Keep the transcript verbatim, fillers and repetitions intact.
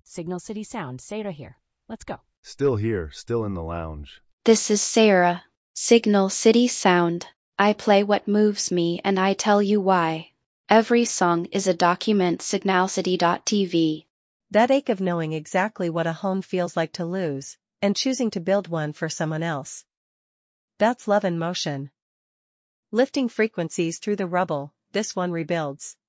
Signal City Sound, Sarah here. Let's go. Still here, still in the lounge. This is Sarah. Signal City Sound. I play what moves me and I tell you why. Every song is a document. Signal City dot T V. That ache of knowing exactly what a home feels like to lose, and choosing to build one for someone else. That's love in motion. Lifting frequencies through the rubble, this one rebuilds.